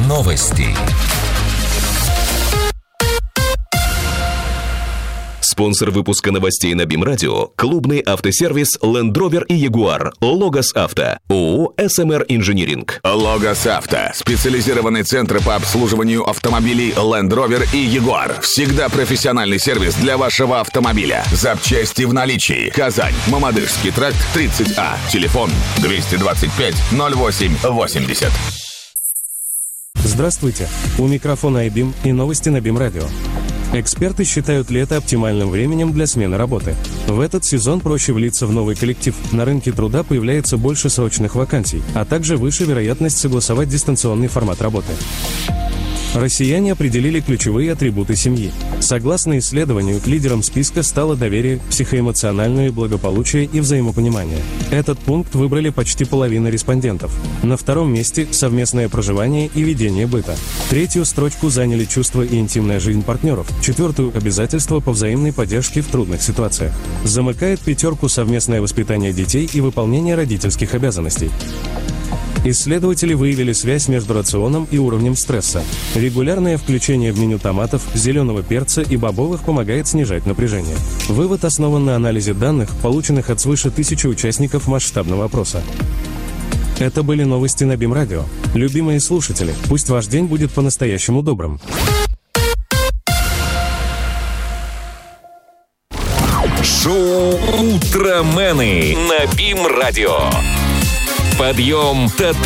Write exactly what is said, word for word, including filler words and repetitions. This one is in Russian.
Новости. Спонсор выпуска новостей на БИМ-радио – клубный автосервис Land Rover и Jaguar. Логос Авто. ООО эс эм эр Инжиниринг. Логос Авто. Специализированный центр по обслуживанию автомобилей Land Rover и Jaguar. Всегда профессиональный сервис для вашего автомобиля. Запчасти в наличии. Казань. Мамадышский тракт, тридцать А. Телефон двести двадцать пять ноль восемь восемьдесят. Здравствуйте. У микрофона iBeam и новости на БИМ-радио. Эксперты считают лето оптимальным временем для смены работы. В этот сезон проще влиться в новый коллектив. На рынке труда появляется больше срочных вакансий, а также выше вероятность согласовать дистанционный формат работы. Россияне определили ключевые атрибуты семьи. Согласно исследованию, лидером списка стало доверие, психоэмоциональное благополучие и взаимопонимание. Этот пункт выбрали почти половина респондентов. На втором месте – совместное проживание и ведение быта. Третью строчку заняли чувства и интимная жизнь партнеров. Четвертую – обязательства по взаимной поддержке в трудных ситуациях. Замыкает пятерку совместное воспитание детей и выполнение родительских обязанностей. Исследователи выявили связь между рационом и уровнем стресса. Регулярное включение в меню томатов, зеленого перца и бобовых помогает снижать напряжение. Вывод основан на анализе данных, полученных от свыше тысячи участников масштабного опроса. Это были новости на БИМ-радио. Любимые слушатели, пусть ваш день будет по-настоящему добрым. Шоу «Утромены» на БИМ-радио. Подъем, та-та.